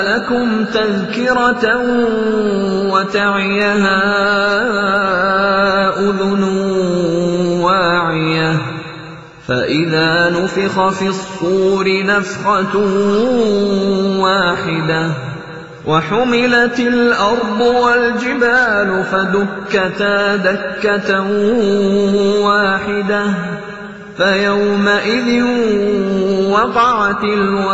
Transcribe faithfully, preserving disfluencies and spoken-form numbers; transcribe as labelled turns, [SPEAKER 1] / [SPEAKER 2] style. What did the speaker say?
[SPEAKER 1] لكم تذكرة وتعيها أذن واعية فإذا نفخ في الصور نفخة واحدة وحملت الأرض والجبال فدكتا دكة واحدة فيومئذ وقعت الواقعة